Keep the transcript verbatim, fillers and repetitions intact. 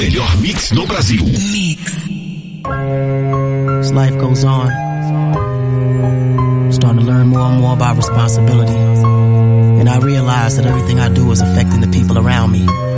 melhor mix do Brasil. Mix. As life goes on, I'm starting to learn more and more about responsibility. And I realize that everything I do is affecting the people around me.